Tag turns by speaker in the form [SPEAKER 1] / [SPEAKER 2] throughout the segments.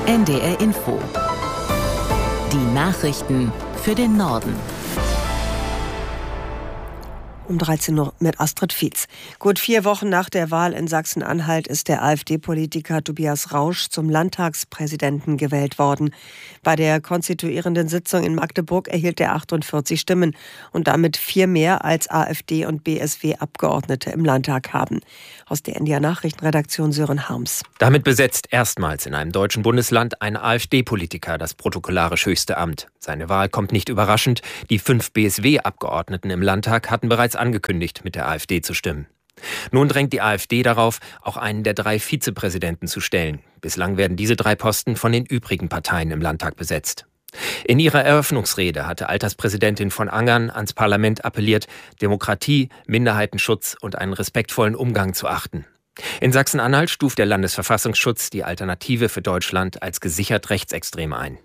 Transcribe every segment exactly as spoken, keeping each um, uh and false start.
[SPEAKER 1] N D R Info. Die Nachrichten für den Norden.
[SPEAKER 2] Um dreizehn Uhr mit Astrid Fietz. Gut vier Wochen nach der Wahl in Sachsen-Anhalt ist der AfD-Politiker Tobias Rausch zum Landtagspräsidenten gewählt worden. Bei der konstituierenden Sitzung in Magdeburg erhielt er achtundvierzig Stimmen und damit vier mehr als AfD und B S W-Abgeordnete im Landtag haben. Aus der N D R-Nachrichtenredaktion Sören Harms.
[SPEAKER 3] Damit besetzt erstmals in einem deutschen Bundesland ein AfD-Politiker das protokollarisch höchste Amt. Seine Wahl kommt nicht überraschend. Die fünf B S W-Abgeordneten im Landtag hatten bereits angekündigt, mit der AfD zu stimmen. Nun drängt die AfD darauf, auch einen der drei Vizepräsidenten zu stellen. Bislang werden diese drei Posten von den übrigen Parteien im Landtag besetzt. In ihrer Eröffnungsrede hatte Alterspräsidentin von Angern ans Parlament appelliert, Demokratie, Minderheitenschutz und einen respektvollen Umgang zu achten. In Sachsen-Anhalt stuft der Landesverfassungsschutz die Alternative für Deutschland als gesichert rechtsextrem ein.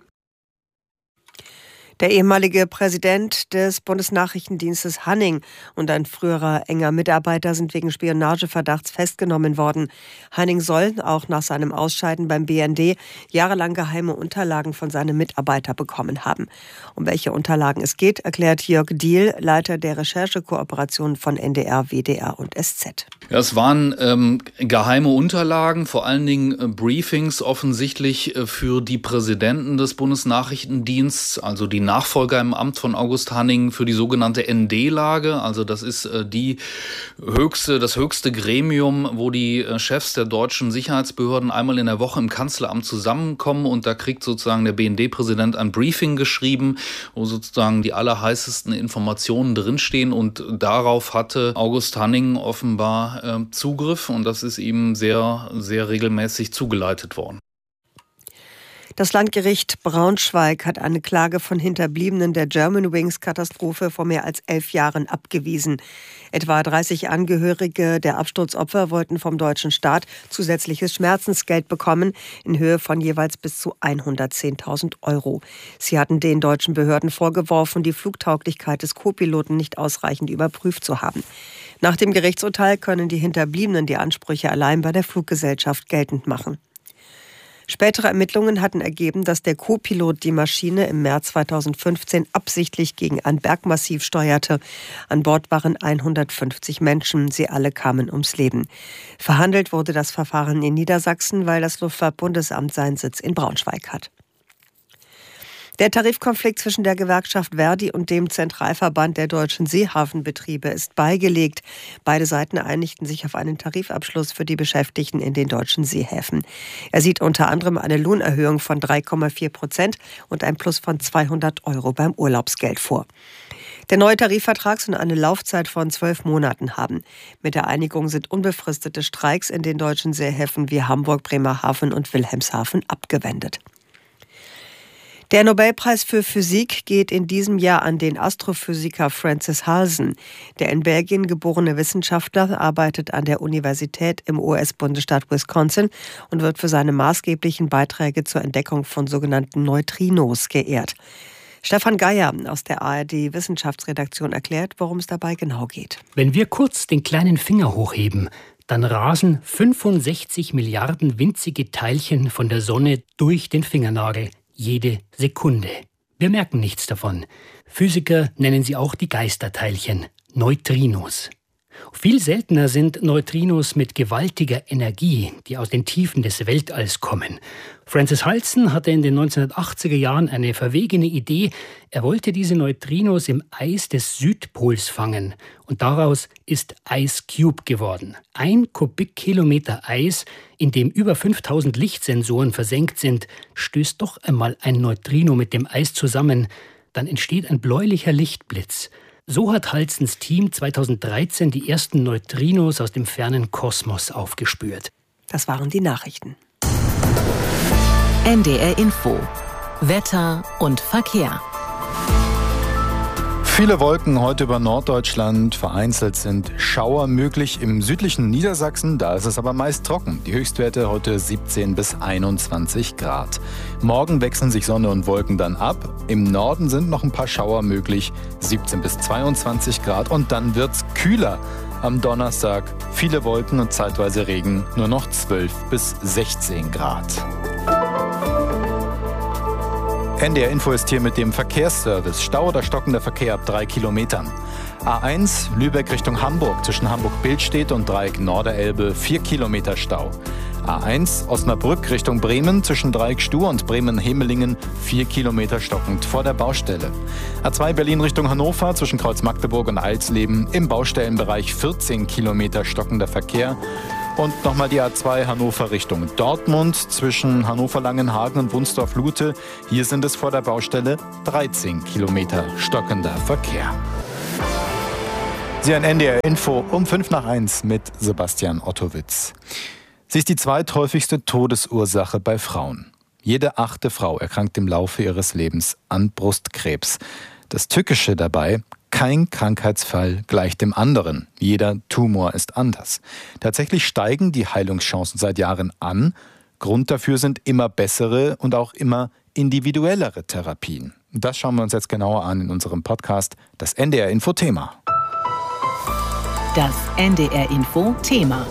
[SPEAKER 2] Der ehemalige Präsident des Bundesnachrichtendienstes Hanning und ein früherer enger Mitarbeiter sind wegen Spionageverdachts festgenommen worden. Hanning soll auch nach seinem Ausscheiden beim B N D jahrelang geheime Unterlagen von seinem Mitarbeiter bekommen haben. Um welche Unterlagen es geht, erklärt Jörg Diehl, Leiter der Recherchekooperation von N D R, W D R und S Z.
[SPEAKER 4] Ja, es waren ähm, geheime Unterlagen, vor allen Dingen äh, Briefings offensichtlich äh, für die Präsidenten des Bundesnachrichtendienstes, also die Nachfolger im Amt von August Hanning, für die sogenannte N D-Lage. Also das ist äh, die höchste, das höchste Gremium, wo die äh, Chefs der deutschen Sicherheitsbehörden einmal in der Woche im Kanzleramt zusammenkommen, und da kriegt sozusagen der B N D-Präsident ein Briefing geschrieben, wo sozusagen die allerheißesten Informationen drinstehen, und darauf hatte August Hanning offenbar äh, Zugriff, und das ist ihm sehr, sehr regelmäßig zugeleitet worden.
[SPEAKER 2] Das Landgericht Braunschweig hat eine Klage von Hinterbliebenen der Germanwings-Katastrophe vor mehr als elf Jahren abgewiesen. Etwa dreißig Angehörige der Absturzopfer wollten vom deutschen Staat zusätzliches Schmerzensgeld bekommen in Höhe von jeweils bis zu hundertzehntausend Euro. Sie hatten den deutschen Behörden vorgeworfen, die Flugtauglichkeit des Co-Piloten nicht ausreichend überprüft zu haben. Nach dem Gerichtsurteil können die Hinterbliebenen die Ansprüche allein bei der Fluggesellschaft geltend machen. Spätere Ermittlungen hatten ergeben, dass der Co-Pilot die Maschine im März zweitausendfünfzehn absichtlich gegen ein Bergmassiv steuerte. An Bord waren hundertfünfzig Menschen. Sie alle kamen ums Leben. Verhandelt wurde das Verfahren in Niedersachsen, weil das Luftfahrtbundesamt seinen Sitz in Braunschweig hat. Der Tarifkonflikt zwischen der Gewerkschaft Verdi und dem Zentralverband der deutschen Seehafenbetriebe ist beigelegt. Beide Seiten einigten sich auf einen Tarifabschluss für die Beschäftigten in den deutschen Seehäfen. Er sieht unter anderem eine Lohnerhöhung von drei Komma vier Prozent und ein Plus von zweihundert Euro beim Urlaubsgeld vor. Der neue Tarifvertrag soll eine Laufzeit von zwölf Monaten haben. Mit der Einigung sind unbefristete Streiks in den deutschen Seehäfen wie Hamburg, Bremerhaven und Wilhelmshaven abgewendet. Der Nobelpreis für Physik geht in diesem Jahr an den Astrophysiker Francis Halsen. Der in Belgien geborene Wissenschaftler arbeitet an der Universität im U S-Bundesstaat Wisconsin und wird für seine maßgeblichen Beiträge zur Entdeckung von sogenannten Neutrinos geehrt. Stefan Geier aus der A R D-Wissenschaftsredaktion erklärt, worum es dabei genau geht.
[SPEAKER 5] Wenn wir kurz den kleinen Finger hochheben, dann rasen fünfundsechzig Milliarden winzige Teilchen von der Sonne durch den Fingernagel. Jede Sekunde. Wir merken nichts davon. Physiker nennen sie auch die Geisterteilchen, Neutrinos. Viel seltener sind Neutrinos mit gewaltiger Energie, die aus den Tiefen des Weltalls kommen. Francis Halsen hatte in den neunzehnhundertachtziger Jahren eine verwegene Idee. Er wollte diese Neutrinos im Eis des Südpols fangen. Und daraus ist Ice Cube geworden. Ein Kubikkilometer Eis, in dem über fünftausend Lichtsensoren versenkt sind, stößt doch einmal ein Neutrino mit dem Eis zusammen. Dann entsteht ein bläulicher Lichtblitz. So hat Halsens Team zweitausenddreizehn die ersten Neutrinos aus dem fernen Kosmos aufgespürt.
[SPEAKER 2] Das waren die Nachrichten.
[SPEAKER 1] N D R Info. Wetter und Verkehr.
[SPEAKER 6] Viele Wolken heute über Norddeutschland. Vereinzelt sind Schauer möglich im südlichen Niedersachsen. Da ist es aber meist trocken. Die Höchstwerte heute siebzehn bis einundzwanzig Grad. Morgen wechseln sich Sonne und Wolken dann ab. Im Norden sind noch ein paar Schauer möglich. siebzehn bis zweiundzwanzig Grad. Und dann wird's kühler. Am Donnerstag viele Wolken und zeitweise Regen. Nur noch zwölf bis sechzehn Grad. N D R Info ist hier mit dem Verkehrsservice. Stau oder stockender Verkehr ab drei Kilometern. A eins Lübeck Richtung Hamburg zwischen Hamburg-Bildstedt und Dreieck Norderelbe vier Kilometer Stau. A eins Osnabrück Richtung Bremen zwischen Dreieck Stur und Bremen-Hemelingen vier Kilometer stockend vor der Baustelle. A zwei Berlin Richtung Hannover zwischen Kreuz Magdeburg und Alsleben im Baustellenbereich vierzehn Kilometer stockender Verkehr. Und nochmal die A zwei Hannover Richtung Dortmund zwischen Hannover-Langenhagen und Wunsdorf-Lute. Hier sind es vor der Baustelle dreizehn Kilometer stockender Verkehr. Sie hören N D R Info um fünf nach eins mit Sebastian Ottowitz. Sie ist die zweithäufigste Todesursache bei Frauen. Jede achte Frau erkrankt im Laufe ihres Lebens an Brustkrebs. Das Tückische dabei: kein Krankheitsfall gleicht dem anderen. Jeder Tumor ist anders. Tatsächlich steigen die Heilungschancen seit Jahren an. Grund dafür sind immer bessere und auch immer individuellere Therapien. Das schauen wir uns jetzt genauer an in unserem Podcast, das N D R Info Thema.
[SPEAKER 1] Das N D R Info Thema.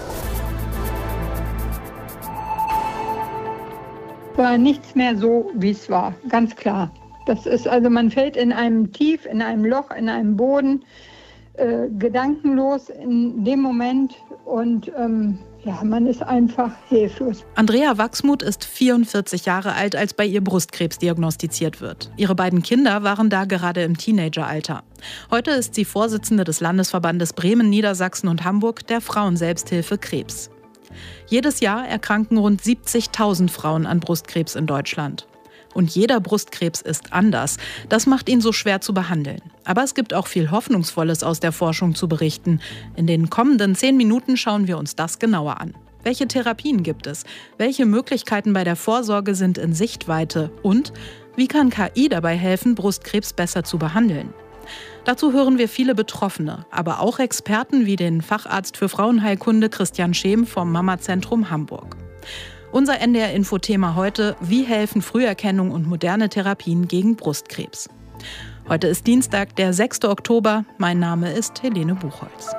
[SPEAKER 7] War nichts mehr so, wie es war, ganz klar. Das ist also, man fällt in einem Tief, in einem Loch, in einem Boden, äh, gedankenlos in dem Moment und ähm, ja, man ist einfach hilflos.
[SPEAKER 8] Andrea Wachsmuth ist vierundvierzig Jahre alt, als bei ihr Brustkrebs diagnostiziert wird. Ihre beiden Kinder waren da gerade im Teenageralter. Heute ist sie Vorsitzende des Landesverbandes Bremen, Niedersachsen und Hamburg der Frauenselbsthilfe Krebs. Jedes Jahr erkranken rund siebzigtausend Frauen an Brustkrebs in Deutschland. Und jeder Brustkrebs ist anders. Das macht ihn so schwer zu behandeln. Aber es gibt auch viel Hoffnungsvolles aus der Forschung zu berichten. In den kommenden zehn Minuten schauen wir uns das genauer an. Welche Therapien gibt es? Welche Möglichkeiten bei der Vorsorge sind in Sichtweite? Und wie kann K I dabei helfen, Brustkrebs besser zu behandeln? Dazu hören wir viele Betroffene, aber auch Experten wie den Facharzt für Frauenheilkunde Christian Scheem vom Mama-Zentrum Hamburg. Unser N D R-Info-Thema heute: Wie helfen Früherkennung und moderne Therapien gegen Brustkrebs? Heute ist Dienstag, der sechster Oktober. Mein Name ist Helene Buchholz.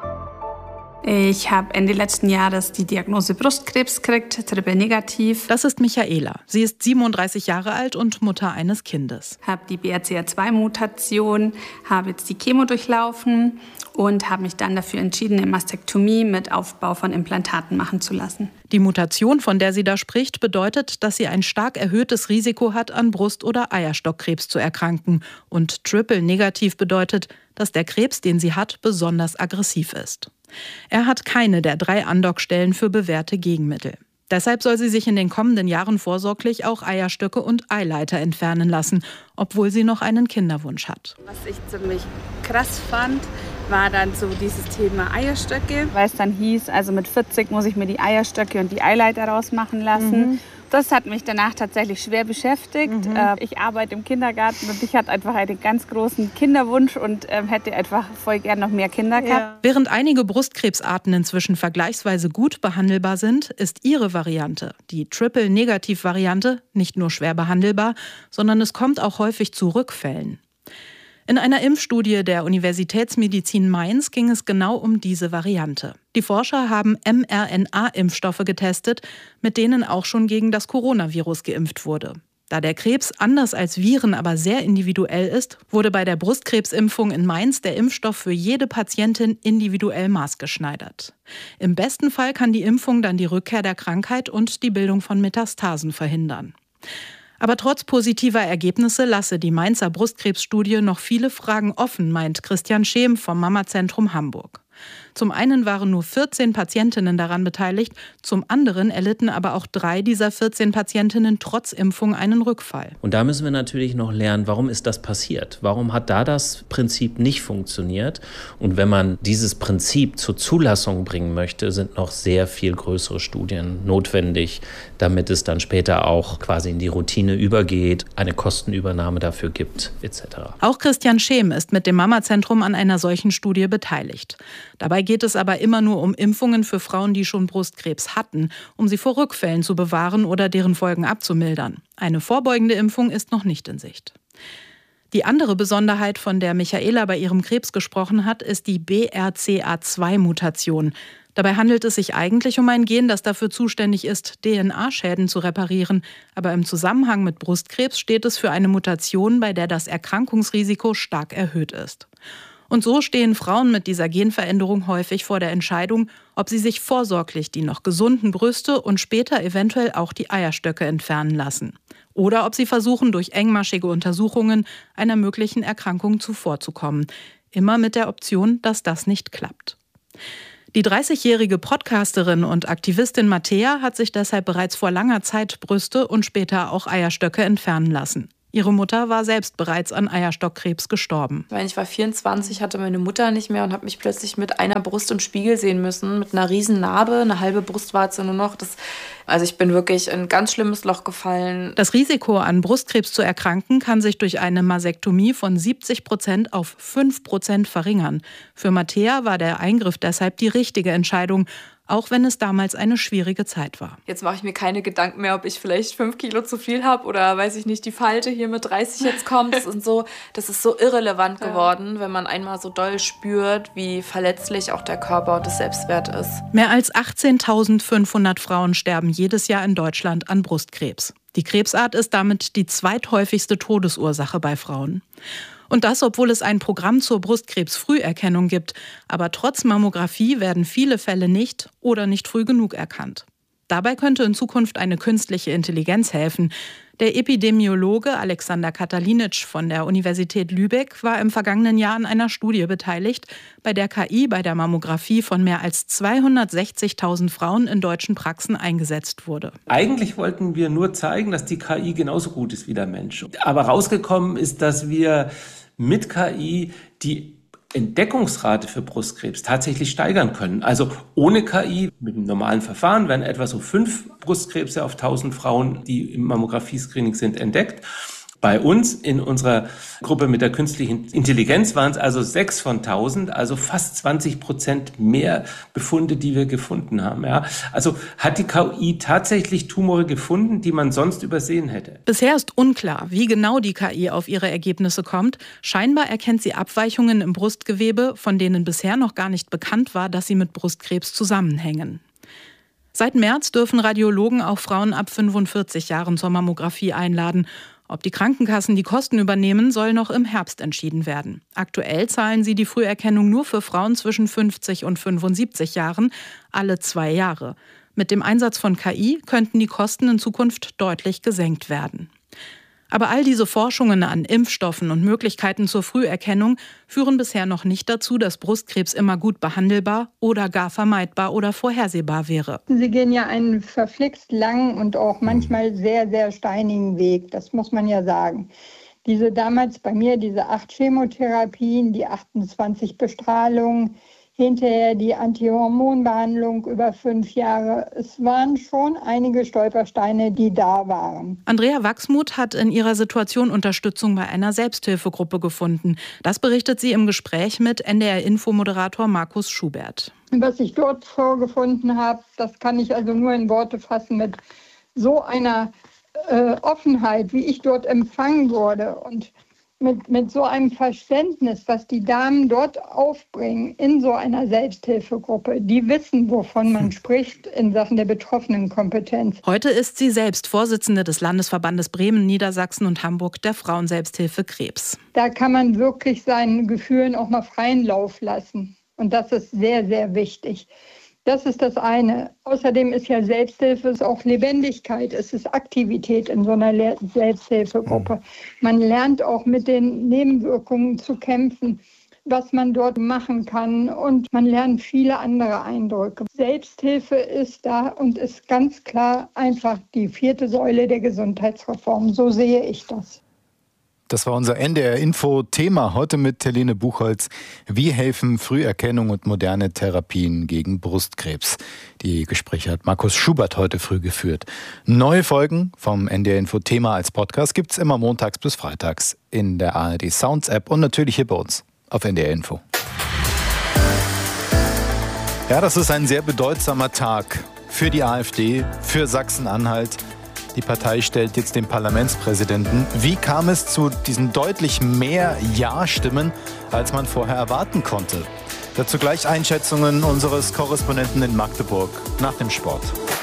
[SPEAKER 9] Ich habe Ende letzten Jahres die Diagnose Brustkrebs gekriegt, triple negativ.
[SPEAKER 8] Das ist Michaela. Sie ist siebenunddreißig Jahre alt und Mutter eines Kindes.
[SPEAKER 9] Habe die B R C A zwei Mutation, habe jetzt die Chemo durchlaufen und habe mich dann dafür entschieden, eine Mastektomie mit Aufbau von Implantaten machen zu lassen.
[SPEAKER 8] Die Mutation, von der sie da spricht, bedeutet, dass sie ein stark erhöhtes Risiko hat, an Brust- oder Eierstockkrebs zu erkranken. Und triple negativ bedeutet, dass der Krebs, den sie hat, besonders aggressiv ist. Er hat keine der drei Andockstellen für bewährte Gegenmittel. Deshalb soll sie sich in den kommenden Jahren vorsorglich auch Eierstöcke und Eileiter entfernen lassen, obwohl sie noch einen Kinderwunsch hat.
[SPEAKER 9] Was ich ziemlich krass fand, war dann so dieses Thema Eierstöcke. Weil es dann hieß, also mit vierzig muss ich mir die Eierstöcke und die Eileiter rausmachen lassen. Mhm. Das hat mich danach tatsächlich schwer beschäftigt. Mhm. Ich arbeite im Kindergarten und ich hatte einfach einen ganz großen Kinderwunsch und hätte einfach voll gern noch mehr Kinder gehabt. Ja.
[SPEAKER 8] Während einige Brustkrebsarten inzwischen vergleichsweise gut behandelbar sind, ist ihre Variante, die Triple-Negativ-Variante, nicht nur schwer behandelbar, sondern es kommt auch häufig zu Rückfällen. In einer Impfstudie der Universitätsmedizin Mainz ging es genau um diese Variante. Die Forscher haben mRNA-Impfstoffe getestet, mit denen auch schon gegen das Coronavirus geimpft wurde. Da der Krebs anders als Viren aber sehr individuell ist, wurde bei der Brustkrebsimpfung in Mainz der Impfstoff für jede Patientin individuell maßgeschneidert. Im besten Fall kann die Impfung dann die Rückkehr der Krankheit und die Bildung von Metastasen verhindern. Aber trotz positiver Ergebnisse lasse die Mainzer Brustkrebsstudie noch viele Fragen offen, meint Christian Scheem vom Mama-Zentrum Hamburg. Zum einen waren nur vierzehn Patientinnen daran beteiligt, zum anderen erlitten aber auch drei dieser vierzehn Patientinnen trotz Impfung einen Rückfall.
[SPEAKER 10] Und da müssen wir natürlich noch lernen, warum ist das passiert? Warum hat da das Prinzip nicht funktioniert? Und wenn man dieses Prinzip zur Zulassung bringen möchte, sind noch sehr viel größere Studien notwendig, damit es dann später auch quasi in die Routine übergeht, eine Kostenübernahme dafür gibt, et cetera.
[SPEAKER 8] Auch Christian Scheem ist mit dem Mama-Zentrum an einer solchen Studie beteiligt. Dabei geht es aber immer nur um Impfungen für Frauen, die schon Brustkrebs hatten, um sie vor Rückfällen zu bewahren oder deren Folgen abzumildern. Eine vorbeugende Impfung ist noch nicht in Sicht. Die andere Besonderheit, von der Michaela bei ihrem Krebs gesprochen hat, ist die B R C A zwei Mutation. Dabei handelt es sich eigentlich um ein Gen, das dafür zuständig ist, D N A-Schäden zu reparieren. Aber im Zusammenhang mit Brustkrebs steht es für eine Mutation, bei der das Erkrankungsrisiko stark erhöht ist. Und so stehen Frauen mit dieser Genveränderung häufig vor der Entscheidung, ob sie sich vorsorglich die noch gesunden Brüste und später eventuell auch die Eierstöcke entfernen lassen. Oder ob sie versuchen, durch engmaschige Untersuchungen einer möglichen Erkrankung zuvorzukommen. Immer mit der Option, dass das nicht klappt. Die dreißigjährige Podcasterin und Aktivistin Mattea hat sich deshalb bereits vor langer Zeit Brüste und später auch Eierstöcke entfernen lassen. Ihre Mutter war selbst bereits an Eierstockkrebs gestorben.
[SPEAKER 11] Ich war vierundzwanzig, hatte meine Mutter nicht mehr und habe mich plötzlich mit einer Brust im Spiegel sehen müssen, mit einer riesen Narbe, eine halbe Brustwarze nur noch. Das, also ich bin wirklich in ein ganz schlimmes Loch gefallen.
[SPEAKER 8] Das Risiko, an Brustkrebs zu erkranken, kann sich durch eine Masektomie von siebzig Prozent auf fünf Prozent verringern. Für Mattea war der Eingriff deshalb die richtige Entscheidung, auch wenn es damals eine schwierige Zeit war.
[SPEAKER 11] Jetzt mache ich mir keine Gedanken mehr, ob ich vielleicht fünf Kilo zu viel habe oder, weiß ich nicht, die Falte hier mit dreißig jetzt kommt. Das ist so, das ist so irrelevant geworden, wenn man einmal so doll spürt, wie verletzlich auch der Körper und das Selbstwert ist.
[SPEAKER 8] Mehr als achtzehntausendfünfhundert Frauen sterben jedes Jahr in Deutschland an Brustkrebs. Die Krebsart ist damit die zweithäufigste Todesursache bei Frauen. Und das, obwohl es ein Programm zur Brustkrebsfrüherkennung gibt. Aber trotz Mammographie werden viele Fälle nicht oder nicht früh genug erkannt. Dabei könnte in Zukunft eine künstliche Intelligenz helfen. Der Epidemiologe Alexander Katalinic von der Universität Lübeck war im vergangenen Jahr an einer Studie beteiligt, bei der K I bei der Mammographie von mehr als zweihundertsechzigtausend Frauen in deutschen Praxen eingesetzt wurde.
[SPEAKER 12] Eigentlich wollten wir nur zeigen, dass die K I genauso gut ist wie der Mensch. Aber rausgekommen ist, dass wir mit K I die Entdeckungsrate für Brustkrebs tatsächlich steigern können. Also ohne K I, mit dem normalen Verfahren, werden etwa so fünf Brustkrebse auf tausend Frauen, die im Mammographie-Screening sind, entdeckt. Bei uns in unserer Gruppe mit der künstlichen Intelligenz waren es also sechs von tausend, also fast zwanzig Prozent mehr Befunde, die wir gefunden haben. Ja. Also hat die K I tatsächlich Tumore gefunden, die man sonst übersehen hätte.
[SPEAKER 8] Bisher ist unklar, wie genau die K I auf ihre Ergebnisse kommt. Scheinbar erkennt sie Abweichungen im Brustgewebe, von denen bisher noch gar nicht bekannt war, dass sie mit Brustkrebs zusammenhängen. Seit März dürfen Radiologen auch Frauen ab fünfundvierzig Jahren zur Mammographie einladen. Ob die Krankenkassen die Kosten übernehmen, soll noch im Herbst entschieden werden. Aktuell zahlen sie die Früherkennung nur für Frauen zwischen fünfzig und fünfundsiebzig Jahren, alle zwei Jahre. Mit dem Einsatz von K I könnten die Kosten in Zukunft deutlich gesenkt werden. Aber all diese Forschungen an Impfstoffen und Möglichkeiten zur Früherkennung führen bisher noch nicht dazu, dass Brustkrebs immer gut behandelbar oder gar vermeidbar oder vorhersehbar wäre.
[SPEAKER 7] Sie gehen ja einen verflixt langen und auch manchmal sehr, sehr steinigen Weg. Das muss man ja sagen. Diese damals bei mir, diese acht Chemotherapien, die achtundzwanzig Bestrahlungen, hinterher die Antihormonbehandlung über fünf Jahre. Es waren schon einige Stolpersteine, die da waren.
[SPEAKER 8] Andrea Wachsmuth hat in ihrer Situation Unterstützung bei einer Selbsthilfegruppe gefunden. Das berichtet sie im Gespräch mit N D R-Info-Moderator Markus Schubert.
[SPEAKER 7] Was ich dort vorgefunden habe, das kann ich also nur in Worte fassen mit so einer äh, Offenheit, wie ich dort empfangen wurde und Mit, mit so einem Verständnis, was die Damen dort aufbringen in so einer Selbsthilfegruppe. Die wissen, wovon man spricht in Sachen der Betroffenenkompetenz.
[SPEAKER 8] Heute ist sie selbst Vorsitzende des Landesverbandes Bremen, Niedersachsen und Hamburg der Frauenselbsthilfe Krebs.
[SPEAKER 7] Da kann man wirklich seinen Gefühlen auch mal freien Lauf lassen. Und das ist sehr, sehr wichtig. Das ist das eine. Außerdem ist ja Selbsthilfe ist auch Lebendigkeit, es ist Aktivität in so einer Le- Selbsthilfegruppe. Man lernt auch mit den Nebenwirkungen zu kämpfen, was man dort machen kann und man lernt viele andere Eindrücke. Selbsthilfe ist da und ist ganz klar einfach die vierte Säule der Gesundheitsreform. So sehe ich das.
[SPEAKER 6] Das war unser N D R-Info-Thema heute mit Helene Buchholz. Wie helfen Früherkennung und moderne Therapien gegen Brustkrebs? Die Gespräche hat Markus Schubert heute früh geführt. Neue Folgen vom N D R-Info-Thema als Podcast gibt's immer montags bis freitags in der A R D Sounds-App und natürlich hier bei uns auf N D R-Info. Ja, das ist ein sehr bedeutsamer Tag für die AfD, für Sachsen-Anhalt. Die Partei stellt jetzt den Parlamentspräsidenten. Wie kam es zu diesen deutlich mehr Ja-Stimmen, als man vorher erwarten konnte? Dazu gleich Einschätzungen unseres Korrespondenten in Magdeburg nach dem Sport.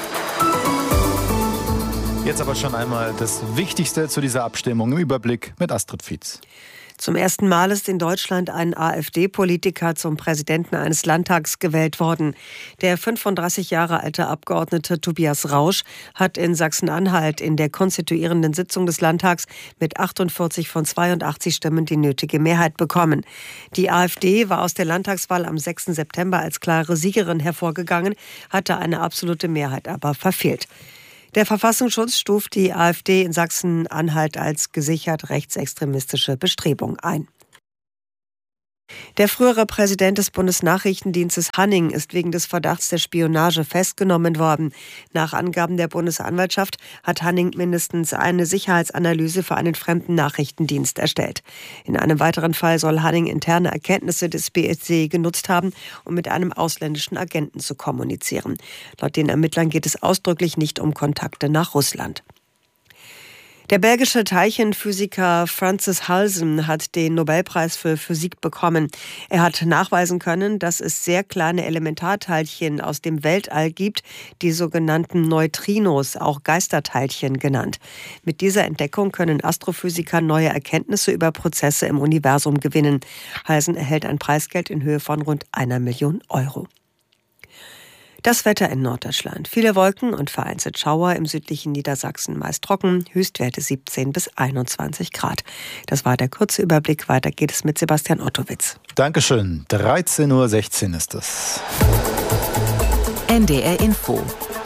[SPEAKER 6] Jetzt aber schon einmal das Wichtigste zu dieser Abstimmung im Überblick mit Astrid Fietz.
[SPEAKER 2] Zum ersten Mal ist in Deutschland ein AfD-Politiker zum Präsidenten eines Landtags gewählt worden. Der fünfunddreißig Jahre alte Abgeordnete Tobias Rausch hat in Sachsen-Anhalt in der konstituierenden Sitzung des Landtags mit achtundvierzig von zweiundachtzig Stimmen die nötige Mehrheit bekommen. Die AfD war aus der Landtagswahl am sechsten September als klare Siegerin hervorgegangen, hatte eine absolute Mehrheit aber verfehlt. Der Verfassungsschutz stuft die AfD in Sachsen-Anhalt als gesichert rechtsextremistische Bestrebung ein. Der frühere Präsident des Bundesnachrichtendienstes Hanning ist wegen des Verdachts der Spionage festgenommen worden. Nach Angaben der Bundesanwaltschaft hat Hanning mindestens eine Sicherheitsanalyse für einen fremden Nachrichtendienst erstellt. In einem weiteren Fall soll Hanning interne Erkenntnisse des B S D genutzt haben, um mit einem ausländischen Agenten zu kommunizieren. Laut den Ermittlern geht es ausdrücklich nicht um Kontakte nach Russland. Der belgische Teilchenphysiker Francis Halsen hat den Nobelpreis für Physik bekommen. Er hat nachweisen können, dass es sehr kleine Elementarteilchen aus dem Weltall gibt, die sogenannten Neutrinos, auch Geisterteilchen genannt. Mit dieser Entdeckung können Astrophysiker neue Erkenntnisse über Prozesse im Universum gewinnen. Halsen erhält ein Preisgeld in Höhe von rund einer Million Euro. Das Wetter in Norddeutschland. Viele Wolken und vereinzelt Schauer, im südlichen Niedersachsen meist trocken, Höchstwerte siebzehn bis einundzwanzig Grad. Das war der kurze Überblick. Weiter geht es mit Sebastian Ottowitz.
[SPEAKER 6] Dankeschön. dreizehn Uhr sechzehn ist es.
[SPEAKER 1] N D R Info.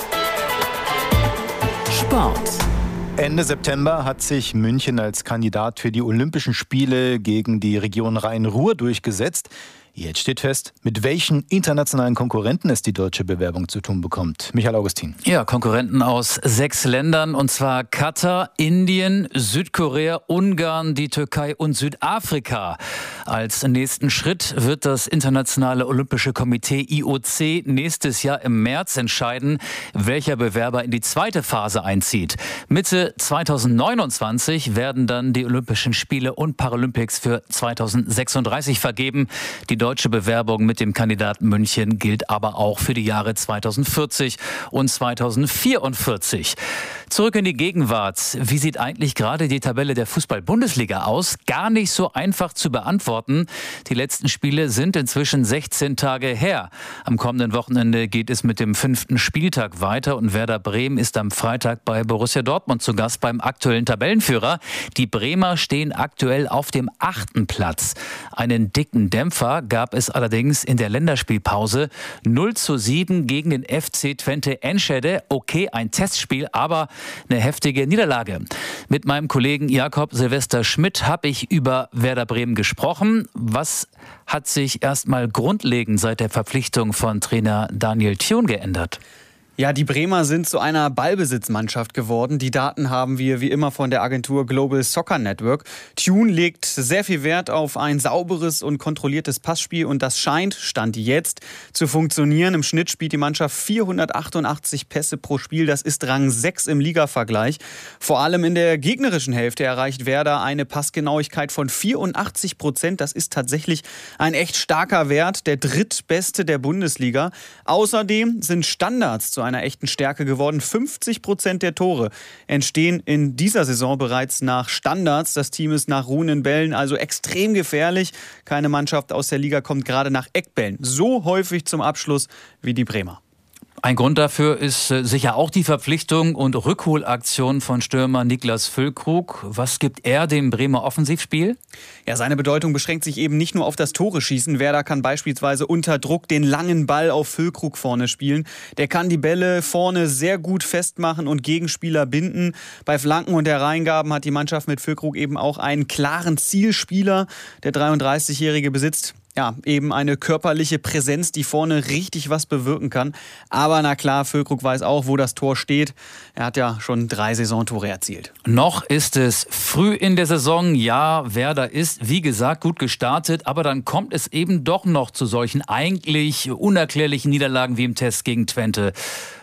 [SPEAKER 1] Sport.
[SPEAKER 6] Ende September hat sich München als Kandidat für die Olympischen Spiele gegen die Region Rhein-Ruhr durchgesetzt. Jetzt steht fest, mit welchen internationalen Konkurrenten es die deutsche Bewerbung zu tun bekommt. Michael Augustin.
[SPEAKER 13] Ja, Konkurrenten aus sechs Ländern, und zwar Katar, Indien, Südkorea, Ungarn, die Türkei und Südafrika. Als nächsten Schritt wird das Internationale Olympische Komitee I O C nächstes Jahr im März entscheiden, welcher Bewerber in die zweite Phase einzieht. Mitte zweitausendneunundzwanzig werden dann die Olympischen Spiele und Paralympics für zweitausendsechsunddreißig vergeben. Die deutsche Bewerbung mit dem Kandidaten München gilt aber auch für die Jahre zweitausendvierzig und zweitausendvierundvierzig. Zurück in die Gegenwart. Wie sieht eigentlich gerade die Tabelle der Fußball-Bundesliga aus? Gar nicht so einfach zu beantworten. Die letzten Spiele sind inzwischen sechzehn Tage her. Am kommenden Wochenende geht es mit dem fünften Spieltag weiter und Werder Bremen ist am Freitag bei Borussia Dortmund zu Gast beim aktuellen Tabellenführer. Die Bremer stehen aktuell auf dem achten Platz. Einen dicken Dämpfer gab es allerdings in der Länderspielpause. null zu sieben gegen den F C Twente Enschede. Okay, ein Testspiel, aber eine heftige Niederlage. Mit meinem Kollegen Jakob Silvester Schmidt habe ich über Werder Bremen gesprochen. Was hat sich erstmal grundlegend seit der Verpflichtung von Trainer Daniel Thioune geändert?
[SPEAKER 14] Ja, die Bremer sind zu einer Ballbesitzmannschaft geworden. Die Daten haben wir wie immer von der Agentur Global Soccer Network. Thioune legt sehr viel Wert auf ein sauberes und kontrolliertes Passspiel und das scheint, Stand jetzt, zu funktionieren. Im Schnitt spielt die Mannschaft vierhundertachtundachtzig Pässe pro Spiel. Das ist Rang sechs im Ligavergleich. Vor allem in der gegnerischen Hälfte erreicht Werder eine Passgenauigkeit von vierundachtzig Prozent. Das ist tatsächlich ein echt starker Wert, der drittbeste der Bundesliga. Außerdem sind Standards zu einer echten Stärke geworden. fünfzig Prozent der Tore entstehen in dieser Saison bereits nach Standards. Das Team ist nach ruhenden Bällen also extrem gefährlich. Keine Mannschaft aus der Liga kommt gerade nach Eckbällen so häufig zum Abschluss wie die Bremer.
[SPEAKER 13] Ein Grund dafür ist sicher auch die Verpflichtung und Rückholaktion von Stürmer Niklas Füllkrug. Was gibt er dem Bremer Offensivspiel?
[SPEAKER 14] Ja, seine Bedeutung beschränkt sich eben nicht nur auf das Tore-Schießen. Werder kann beispielsweise unter Druck den langen Ball auf Füllkrug vorne spielen. Der kann die Bälle vorne sehr gut festmachen und Gegenspieler binden. Bei Flanken und Hereingaben hat die Mannschaft mit Füllkrug eben auch einen klaren Zielspieler. Der dreiunddreißigjährige besitzt ja, eben eine körperliche Präsenz, die vorne richtig was bewirken kann. Aber na klar, Füllkrug weiß auch, wo das Tor steht. Er hat ja schon drei Saisontore erzielt.
[SPEAKER 13] Noch ist es früh in der Saison. Ja, Werder ist, wie gesagt, gut gestartet. Aber dann kommt es eben doch noch zu solchen eigentlich unerklärlichen Niederlagen wie im Test gegen Twente.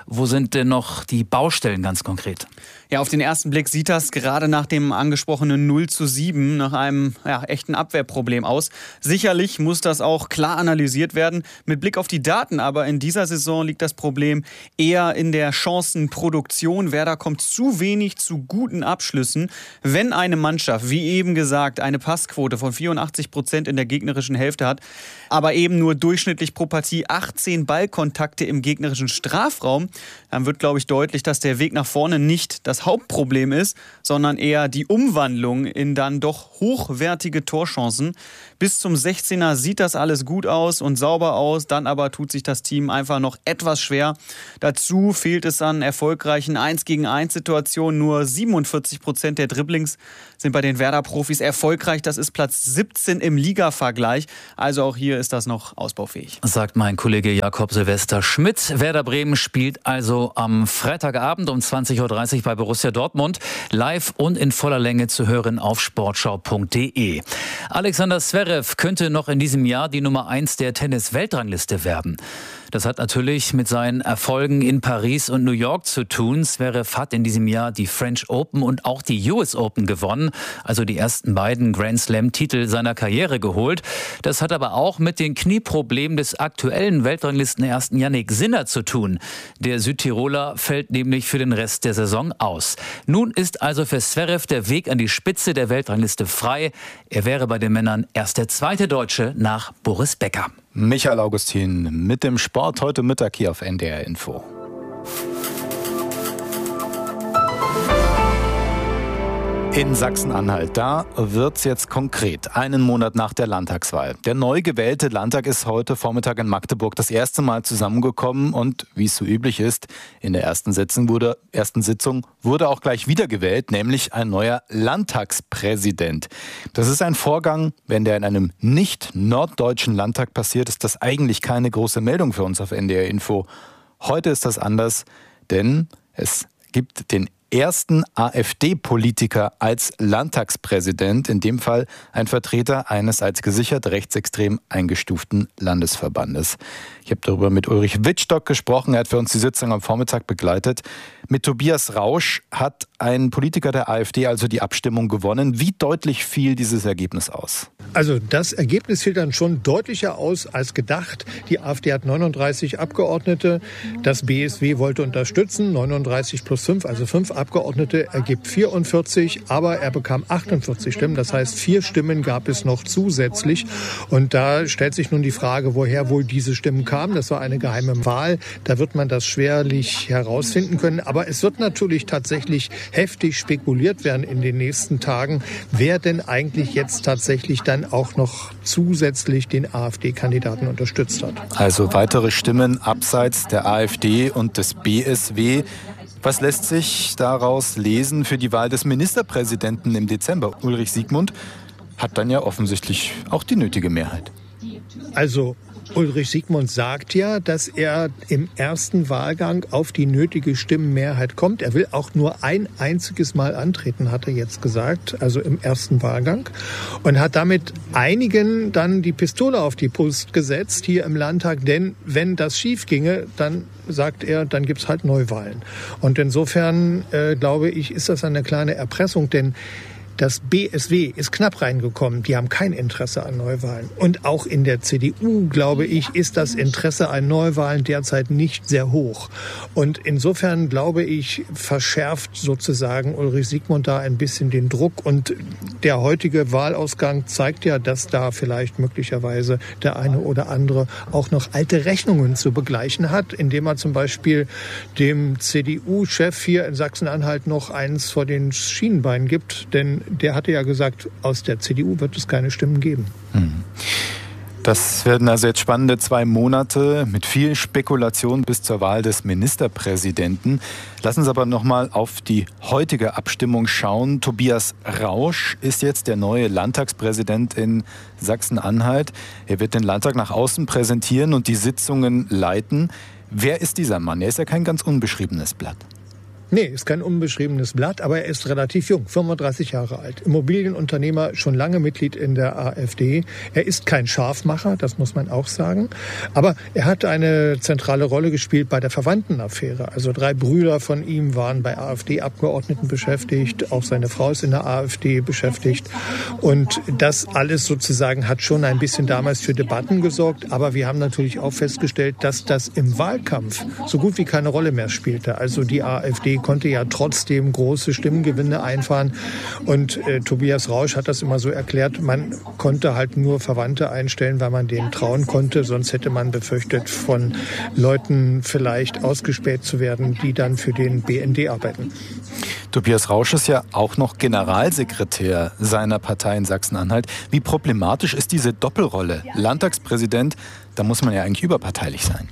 [SPEAKER 13] Wo sind denn noch die Baustellen ganz konkret?
[SPEAKER 14] Ja, auf den ersten Blick sieht das gerade nach dem angesprochenen null zu sieben nach einem ja, echten Abwehrproblem aus. Sicherlich muss das auch klar analysiert werden. Mit Blick auf die Daten aber in dieser Saison liegt das Problem eher in der Chancenproduktion. Werder kommt zu wenig zu guten Abschlüssen. Wenn eine Mannschaft, wie eben gesagt, eine Passquote von vierundachtzig Prozent in der gegnerischen Hälfte hat, aber eben nur durchschnittlich pro Partie achtzehn Ballkontakte im gegnerischen Strafraum, dann wird, glaube ich, deutlich, dass der Weg nach vorne nicht das Hauptproblem ist, sondern eher die Umwandlung in dann doch hochwertige Torchancen. Bis zum sechzehner sieht das alles gut aus und sauber aus, dann aber tut sich das Team einfach noch etwas schwer. Dazu fehlt es an erfolgreichen eins gegen eins Situationen. Nur siebenundvierzig Prozent der Dribblings sind bei den Werder-Profis erfolgreich. Das ist Platz siebzehn im Liga-Vergleich. Also auch hier ist das noch ausbaufähig.
[SPEAKER 13] Sagt mein Kollege Jakob Silvester Schmidt. Werder Bremen spielt also am Freitagabend um zwanzig Uhr dreißig bei Borussia Dortmund. Live und in voller Länge zu hören auf sportschau punkt de. Alexander Zverev könnte noch in diesem Jahr die Nummer eins der Tennis-Weltrangliste werden. Das hat natürlich mit seinen Erfolgen in Paris und New York zu tun. Zverev hat in diesem Jahr die French Open und auch die U S Open gewonnen, also die ersten beiden Grand Slam-Titel seiner Karriere geholt. Das hat aber auch mit den Knieproblemen des aktuellen Weltranglistenersten Jannik Sinner zu tun. Der Südtiroler fällt nämlich für den Rest der Saison aus. Nun ist also für Zverev der Weg an die Spitze der Weltrangliste frei. Er wäre bei den Männern erst der zweite Deutsche nach Boris Becker.
[SPEAKER 6] Michael Augustin mit dem Sport heute Mittag hier auf N D R Info. In Sachsen-Anhalt, da wird's jetzt konkret, einen Monat nach der Landtagswahl. Der neu gewählte Landtag ist heute Vormittag in Magdeburg das erste Mal zusammengekommen und, wie es so üblich ist, in der ersten Sitzung wurde, ersten Sitzung wurde auch gleich wiedergewählt, nämlich ein neuer Landtagspräsident. Das ist ein Vorgang, wenn der in einem nicht norddeutschen Landtag passiert, ist das eigentlich keine große Meldung für uns auf N D R Info. Heute ist das anders, denn es gibt den ersten AfD-Politiker als Landtagspräsident, in dem Fall ein Vertreter eines als gesichert rechtsextrem eingestuften Landesverbandes. Ich habe darüber mit Ulrich Wittstock gesprochen, er hat für uns die Sitzung am Vormittag begleitet. Mit Tobias Rausch hat ein Politiker der AfD also die Abstimmung gewonnen. Wie deutlich fiel dieses Ergebnis aus?
[SPEAKER 15] Also das Ergebnis fiel dann schon deutlicher aus als gedacht. Die AfD hat neununddreißig Abgeordnete, das B S W wollte unterstützen, neununddreißig plus fünf, also fünf Abgeordnete ergibt vierundvierzig, aber er bekam achtundvierzig Stimmen, das heißt vier Stimmen gab es noch zusätzlich. Und da stellt sich nun die Frage, woher wohl diese Stimmen kamen. Das war eine geheime Wahl, da wird man das schwerlich herausfinden können. Aber es wird natürlich tatsächlich heftig spekuliert werden in den nächsten Tagen, wer denn eigentlich jetzt tatsächlich dann auch noch zusätzlich den AfD-Kandidaten unterstützt hat.
[SPEAKER 6] Also weitere Stimmen abseits der AfD und des B S W. Was lässt sich daraus lesen für die Wahl des Ministerpräsidenten im Dezember? Ulrich Siegmund hat dann ja offensichtlich auch die nötige Mehrheit.
[SPEAKER 15] Also Ulrich Siegmund sagt ja, dass er im ersten Wahlgang auf die nötige Stimmenmehrheit kommt. Er will auch nur ein einziges Mal antreten, hat er jetzt gesagt, also im ersten Wahlgang. Und hat damit einigen dann die Pistole auf die Brust gesetzt hier im Landtag. Denn wenn das schief ginge, dann sagt er, dann gibt's halt Neuwahlen. Und insofern, äh, glaube ich, ist das eine kleine Erpressung, denn das B S W ist knapp reingekommen. Die haben kein Interesse an Neuwahlen. Und auch in der C D U, glaube ich, ist das Interesse an Neuwahlen derzeit nicht sehr hoch. Und insofern, glaube ich, verschärft sozusagen Ulrich Siegmund da ein bisschen den Druck. Und der heutige Wahlausgang zeigt ja, dass da vielleicht möglicherweise der eine oder andere auch noch alte Rechnungen zu begleichen hat, indem er zum Beispiel dem C D U-Chef hier in Sachsen-Anhalt noch eins vor den Schienenbeinen gibt. Denn der hatte ja gesagt, aus der C D U wird es keine Stimmen geben.
[SPEAKER 6] Das werden also jetzt spannende zwei Monate mit viel Spekulation bis zur Wahl des Ministerpräsidenten. Lassen Sie aber noch mal auf die heutige Abstimmung schauen. Tobias Rausch ist jetzt der neue Landtagspräsident in Sachsen-Anhalt. Er wird den Landtag nach außen präsentieren und die Sitzungen leiten. Wer ist dieser Mann? Er ist ja kein ganz unbeschriebenes Blatt.
[SPEAKER 15] Nee, ist kein unbeschriebenes Blatt, aber er ist relativ jung, fünfunddreißig Jahre alt. Immobilienunternehmer, schon lange Mitglied in der AfD. Er ist kein Scharfmacher, das muss man auch sagen. Aber er hat eine zentrale Rolle gespielt bei der Verwandtenaffäre. Also drei Brüder von ihm waren bei AfD-Abgeordneten beschäftigt. Auch seine Frau ist in der AfD beschäftigt. Und das alles sozusagen hat schon ein bisschen damals für Debatten gesorgt. Aber wir haben natürlich auch festgestellt, dass das im Wahlkampf so gut wie keine Rolle mehr spielte. Also die AfD konnte ja trotzdem große Stimmengewinne einfahren. Und äh, Tobias Rausch hat das immer so erklärt, man konnte halt nur Verwandte einstellen, weil man denen trauen konnte. Sonst hätte man befürchtet, von Leuten vielleicht ausgespäht zu werden, die dann für den B N D arbeiten.
[SPEAKER 6] Tobias Rausch ist ja auch noch Generalsekretär seiner Partei in Sachsen-Anhalt. Wie problematisch ist diese Doppelrolle? Landtagspräsident, da muss man ja eigentlich überparteilich sein.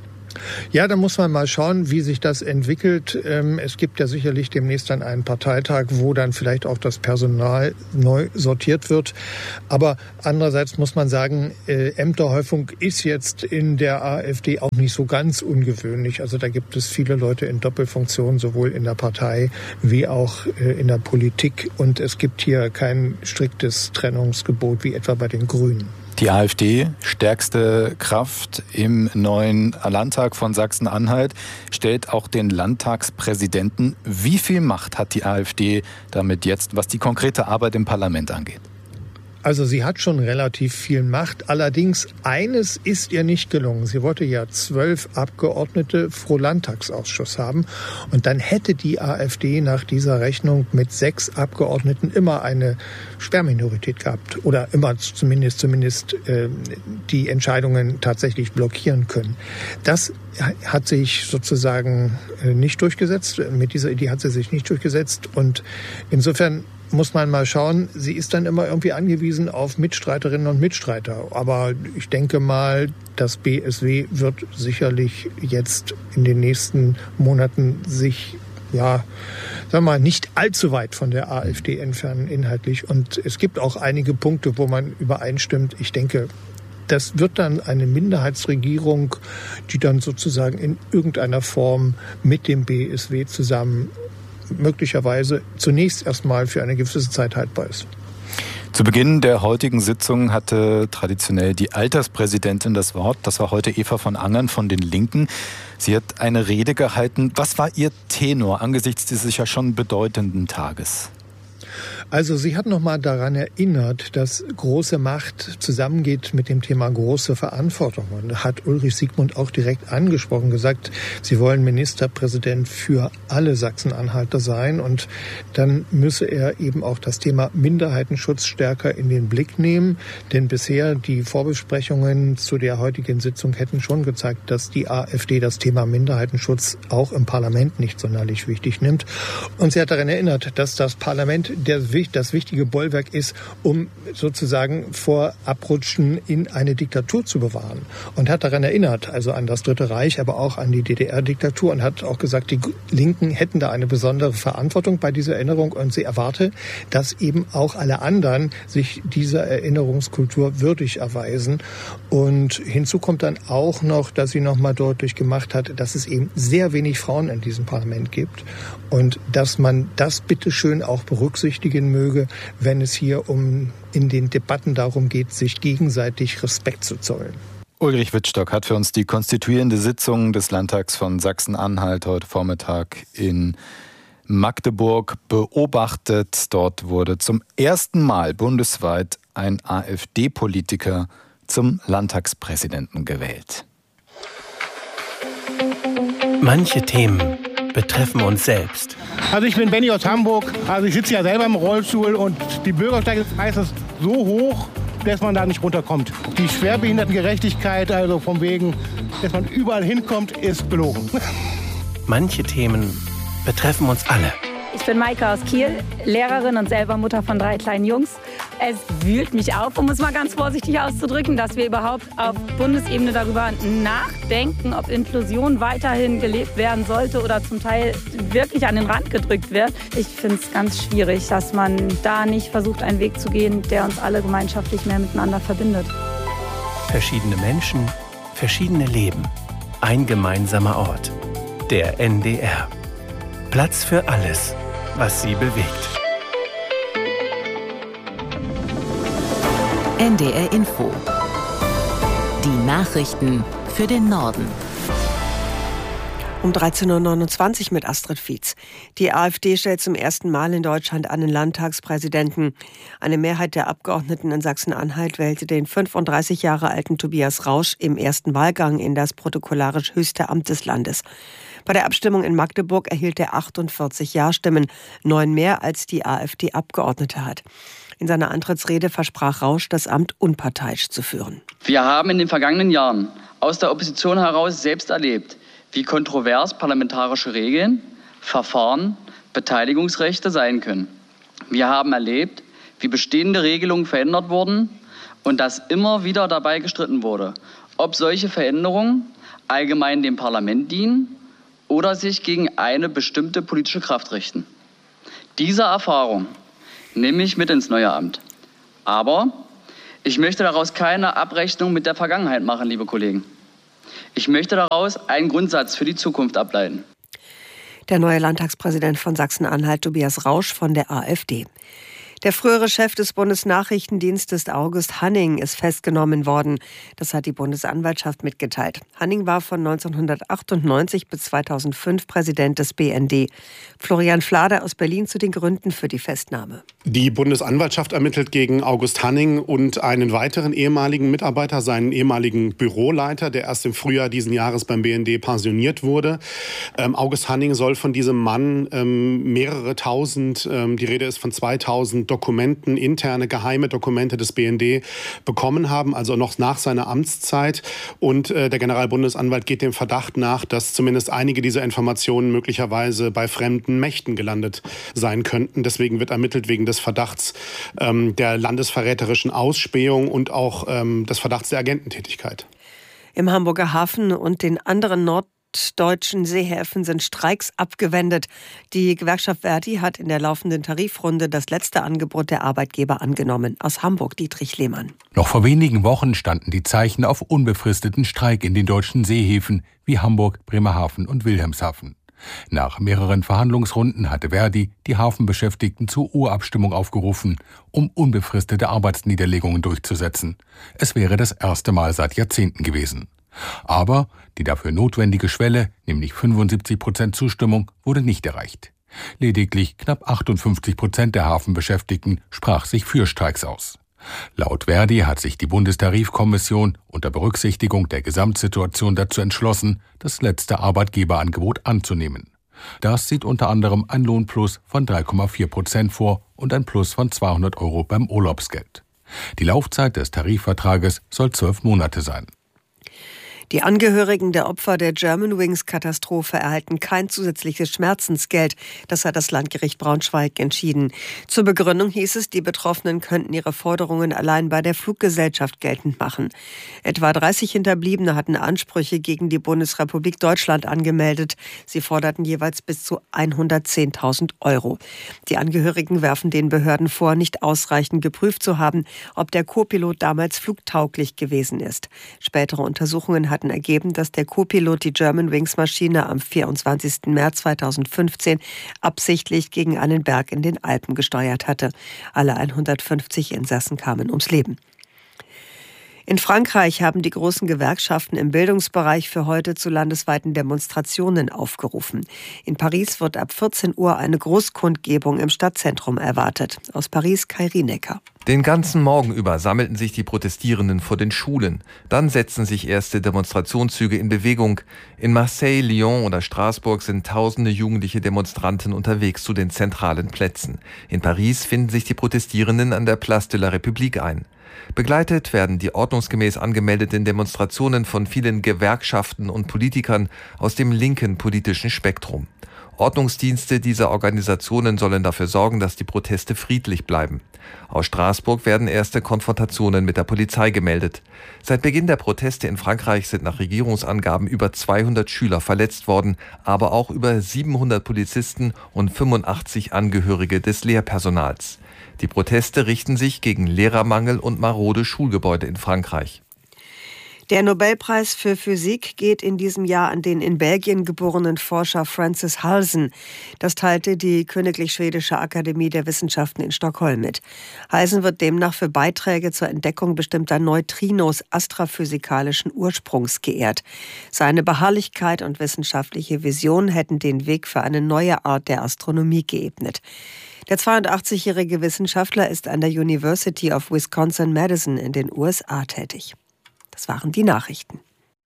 [SPEAKER 15] Ja, da muss man mal schauen, wie sich das entwickelt. Es gibt ja sicherlich demnächst dann einen Parteitag, wo dann vielleicht auch das Personal neu sortiert wird. Aber andererseits muss man sagen, Ämterhäufung ist jetzt in der AfD auch nicht so ganz ungewöhnlich. Also da gibt es viele Leute in Doppelfunktion, sowohl in der Partei wie auch in der Politik. Und es gibt hier kein striktes Trennungsgebot wie etwa bei den Grünen.
[SPEAKER 6] Die AfD, stärkste Kraft im neuen Landtag von Sachsen-Anhalt, stellt auch den Landtagspräsidenten. Wie viel Macht hat die AfD damit jetzt, was die konkrete Arbeit im Parlament angeht?
[SPEAKER 15] Also sie hat schon relativ viel Macht. Allerdings eines ist ihr nicht gelungen. Sie wollte ja zwölf Abgeordnete pro Landtagsausschuss haben. Und dann hätte die AfD nach dieser Rechnung mit sechs Abgeordneten immer eine Sperrminorität gehabt. Oder immer zumindest, zumindest äh, die Entscheidungen tatsächlich blockieren können. Das hat sich sozusagen nicht durchgesetzt. Mit dieser Idee hat sie sich nicht durchgesetzt. Und insofern muss man mal schauen, sie ist dann immer irgendwie angewiesen auf Mitstreiterinnen und Mitstreiter. Aber ich denke mal, das B S W wird sicherlich jetzt in den nächsten Monaten sich, ja, sagen wir mal, nicht allzu weit von der AfD entfernen inhaltlich. Und es gibt auch einige Punkte, wo man übereinstimmt. Ich denke, das wird dann eine Minderheitsregierung, die dann sozusagen in irgendeiner Form mit dem B S W zusammen möglicherweise zunächst erstmal für eine gewisse Zeit haltbar ist.
[SPEAKER 6] Zu Beginn der heutigen Sitzung hatte traditionell die Alterspräsidentin das Wort. Das war heute Eva von Angern von den Linken. Sie hat eine Rede gehalten. Was war ihr Tenor angesichts dieses ja schon bedeutenden Tages?
[SPEAKER 15] Also sie hat noch mal daran erinnert, dass große Macht zusammengeht mit dem Thema große Verantwortung. Und hat Ulrich Siegmund auch direkt angesprochen, gesagt, sie wollen Ministerpräsident für alle Sachsen-Anhalter sein. Und dann müsse er eben auch das Thema Minderheitenschutz stärker in den Blick nehmen. Denn bisher die Vorbesprechungen zu der heutigen Sitzung hätten schon gezeigt, dass die AfD das Thema Minderheitenschutz auch im Parlament nicht sonderlich wichtig nimmt. Und sie hat daran erinnert, dass das Parlament der das wichtige Bollwerk ist, um sozusagen vor Abrutschen in eine Diktatur zu bewahren. Und hat daran erinnert, also an das Dritte Reich, aber auch an die D D R-Diktatur und hat auch gesagt, die Linken hätten da eine besondere Verantwortung bei dieser Erinnerung und sie erwarte, dass eben auch alle anderen sich dieser Erinnerungskultur würdig erweisen. Und hinzu kommt dann auch noch, dass sie noch mal deutlich gemacht hat, dass es eben sehr wenig Frauen in diesem Parlament gibt und dass man das bitteschön auch berücksichtigen möge, wenn es hier um in den Debatten darum geht, sich gegenseitig Respekt zu zollen.
[SPEAKER 6] Ulrich Wittstock hat für uns die konstituierende Sitzung des Landtags von Sachsen-Anhalt heute Vormittag in Magdeburg beobachtet. Dort wurde zum ersten Mal bundesweit ein AfD-Politiker zum Landtagspräsidenten gewählt.
[SPEAKER 16] Manche Themen betreffen uns selbst.
[SPEAKER 17] Also ich bin Benny aus Hamburg, also ich sitze ja selber im Rollstuhl und die Bürgersteige ist meistens so hoch, dass man da nicht runterkommt. Die Schwerbehindertengerechtigkeit, also vom wegen, dass man überall hinkommt, ist belogen.
[SPEAKER 16] Manche Themen betreffen uns alle.
[SPEAKER 18] Ich bin Maike aus Kiel, Lehrerin und selber Mutter von drei kleinen Jungs. Es wühlt mich auf, um es mal ganz vorsichtig auszudrücken, dass wir überhaupt auf Bundesebene darüber nachdenken, ob Inklusion weiterhin gelebt werden sollte oder zum Teil wirklich an den Rand gedrückt wird. Ich finde es ganz schwierig, dass man da nicht versucht, einen Weg zu gehen, der uns alle gemeinschaftlich mehr miteinander verbindet.
[SPEAKER 16] Verschiedene Menschen, verschiedene Leben. Ein gemeinsamer Ort. Der N D R. Platz für alles, was Sie bewegt.
[SPEAKER 1] N D R Info. Die Nachrichten für den Norden.
[SPEAKER 2] Um dreizehn Uhr neunundzwanzig mit Astrid Fietz. Die AfD stellt zum ersten Mal in Deutschland einen Landtagspräsidenten. Eine Mehrheit der Abgeordneten in Sachsen-Anhalt wählte den fünfunddreißig Jahre alten Tobias Rausch im ersten Wahlgang in das protokollarisch höchste Amt des Landes. Bei der Abstimmung in Magdeburg erhielt er achtundvierzig Ja-Stimmen, neun mehr als die AfD-Abgeordnete hat. In seiner Antrittsrede versprach Rausch, das Amt unparteiisch zu führen.
[SPEAKER 19] Wir haben in den vergangenen Jahren aus der Opposition heraus selbst erlebt, wie kontrovers parlamentarische Regeln, Verfahren, Beteiligungsrechte sein können. Wir haben erlebt, wie bestehende Regelungen verändert wurden und dass immer wieder dabei gestritten wurde, ob solche Veränderungen allgemein dem Parlament dienen oder sich gegen eine bestimmte politische Kraft richten. Diese Erfahrung nehme ich mit ins neue Amt. Aber ich möchte daraus keine Abrechnung mit der Vergangenheit machen, liebe Kollegen. Ich möchte daraus einen Grundsatz für die Zukunft ableiten.
[SPEAKER 2] Der neue Landtagspräsident von Sachsen-Anhalt, Tobias Rausch von der AfD. Der frühere Chef des Bundesnachrichtendienstes August Hanning ist festgenommen worden. Das hat die Bundesanwaltschaft mitgeteilt. Hanning war von neunzehnhundertachtundneunzig bis zweitausendfünf Präsident des B N D. Florian Flade aus Berlin zu den Gründen für die Festnahme.
[SPEAKER 20] Die Bundesanwaltschaft ermittelt gegen August Hanning und einen weiteren ehemaligen Mitarbeiter, seinen ehemaligen Büroleiter, der erst im Frühjahr diesen Jahres beim B N D pensioniert wurde. Ähm, August Hanning soll von diesem Mann ähm, mehrere tausend, ähm, die Rede ist von zweitausend Dokumenten, interne geheime Dokumente des B N D bekommen haben, also noch nach seiner Amtszeit. Und äh, der Generalbundesanwalt geht dem Verdacht nach, dass zumindest einige dieser Informationen möglicherweise bei fremden Mächten gelandet sein könnten. Deswegen wird ermittelt wegen des Verdachts ähm, der landesverräterischen Ausspähung und auch ähm, des Verdachts der Agententätigkeit.
[SPEAKER 2] Im Hamburger Hafen und den anderen Nord deutschen Seehäfen sind Streiks abgewendet. Die Gewerkschaft Verdi hat in der laufenden Tarifrunde das letzte Angebot der Arbeitgeber angenommen. Aus Hamburg Dietrich Lehmann.
[SPEAKER 21] Noch vor wenigen Wochen standen die Zeichen auf unbefristeten Streik in den deutschen Seehäfen wie Hamburg, Bremerhaven und Wilhelmshaven. Nach mehreren Verhandlungsrunden hatte Verdi die Hafenbeschäftigten zur Urabstimmung aufgerufen, um unbefristete Arbeitsniederlegungen durchzusetzen. Es wäre das erste Mal seit Jahrzehnten gewesen. Aber die dafür notwendige Schwelle, nämlich fünfundsiebzig Prozent Zustimmung, wurde nicht erreicht. Lediglich knapp achtundfünfzig Prozent der Hafenbeschäftigten sprach sich für Streiks aus. Laut Verdi hat sich die Bundestarifkommission unter Berücksichtigung der Gesamtsituation dazu entschlossen, das letzte Arbeitgeberangebot anzunehmen. Das sieht unter anderem ein Lohnplus von drei Komma vier Prozent vor und ein Plus von zweihundert Euro beim Urlaubsgeld. Die Laufzeit des Tarifvertrages soll zwölf Monate sein.
[SPEAKER 2] Die Angehörigen der Opfer der Germanwings-Katastrophe erhalten kein zusätzliches Schmerzensgeld. Das hat das Landgericht Braunschweig entschieden. Zur Begründung hieß es, die Betroffenen könnten ihre Forderungen allein bei der Fluggesellschaft geltend machen. Etwa dreißig Hinterbliebene hatten Ansprüche gegen die Bundesrepublik Deutschland angemeldet. Sie forderten jeweils bis zu hundertzehntausend Euro. Die Angehörigen werfen den Behörden vor, nicht ausreichend geprüft zu haben, ob der Co-Pilot damals flugtauglich gewesen ist. Spätere Untersuchungen hatten ergeben, dass der Co-Pilot die Germanwings-Maschine am vierundzwanzigsten März zweitausendfünfzehn absichtlich gegen einen Berg in den Alpen gesteuert hatte. Alle hundertfünfzig Insassen kamen ums Leben. In Frankreich haben die großen Gewerkschaften im Bildungsbereich für heute zu landesweiten Demonstrationen aufgerufen. In Paris wird ab vierzehn Uhr eine Großkundgebung im Stadtzentrum erwartet. Aus Paris Kai Rienecker.
[SPEAKER 22] Den ganzen Morgen über sammelten sich die Protestierenden vor den Schulen. Dann setzten sich erste Demonstrationszüge in Bewegung. In Marseille, Lyon oder Straßburg sind tausende jugendliche Demonstranten unterwegs zu den zentralen Plätzen. In Paris finden sich die Protestierenden an der Place de la République ein. Begleitet werden die ordnungsgemäß angemeldeten Demonstrationen von vielen Gewerkschaften und Politikern aus dem linken politischen Spektrum. Ordnungsdienste dieser Organisationen sollen dafür sorgen, dass die Proteste friedlich bleiben. Aus Straßburg werden erste Konfrontationen mit der Polizei gemeldet. Seit Beginn der Proteste in Frankreich sind nach Regierungsangaben über zweihundert Schüler verletzt worden, aber auch über siebenhundert Polizisten und fünfundachtzig Angehörige des Lehrpersonals. Die Proteste richten sich gegen Lehrermangel und marode Schulgebäude in Frankreich.
[SPEAKER 2] Der Nobelpreis für Physik geht in diesem Jahr an den in Belgien geborenen Forscher Francis Halsen. Das teilte die Königlich Schwedische Akademie der Wissenschaften in Stockholm mit. Halsen wird demnach für Beiträge zur Entdeckung bestimmter Neutrinos astrophysikalischen Ursprungs geehrt. Seine Beharrlichkeit und wissenschaftliche Vision hätten den Weg für eine neue Art der Astronomie geebnet. Der zweiundachtzigjährige Wissenschaftler ist an der University of Wisconsin-Madison in den U S A tätig. Das waren die Nachrichten.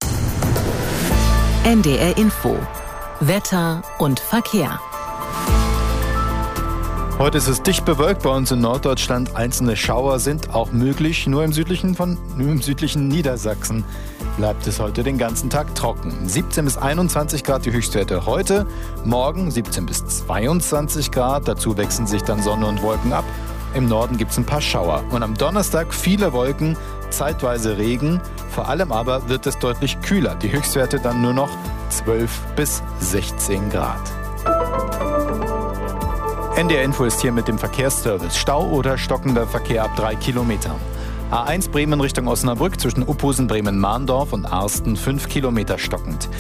[SPEAKER 1] N D R Info. Wetter und Verkehr.
[SPEAKER 6] Heute ist es dicht bewölkt bei uns in Norddeutschland. Einzelne Schauer sind auch möglich. Nur im südlichen, von, nur im südlichen Niedersachsen bleibt es heute den ganzen Tag trocken. siebzehn bis einundzwanzig Grad die Höchstwerte heute. Morgen siebzehn bis zweiundzwanzig Grad. Dazu wechseln sich dann Sonne und Wolken ab. Im Norden gibt es ein paar Schauer. Und am Donnerstag viele Wolken, zeitweise Regen. Vor allem aber wird es deutlich kühler. Die Höchstwerte dann nur noch zwölf bis sechzehn Grad. N D R Info ist hier mit dem Verkehrsservice. Stau oder stockender Verkehr ab drei Kilometern. A eins Bremen Richtung Osnabrück zwischen Uphusen, Bremen-Mahndorf und Arsten fünf Kilometer stockend.